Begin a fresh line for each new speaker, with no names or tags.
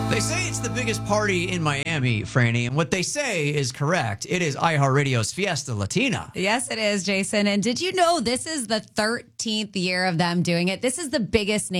They say it's the biggest party in Miami, Franny, and what they say is correct. It is iHeartRadio's Fiesta Latina.
Yes, it is, Jason. And did you know this is the 13th year of them doing it? This is the biggest name